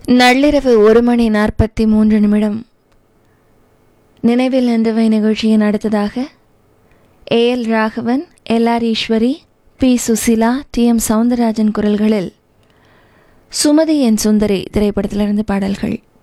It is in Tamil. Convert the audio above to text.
நள்ளிரவு 1:43 நினைவில் நின்றவை நிகழ்ச்சியின் அடுத்ததாக AL Raghavan, LR Eswari, B Susheela, TM. Soundararajan குரல்களில் சுமதி என் சுந்தரி திரைப்படத்திலிருந்து பாடல்கள்.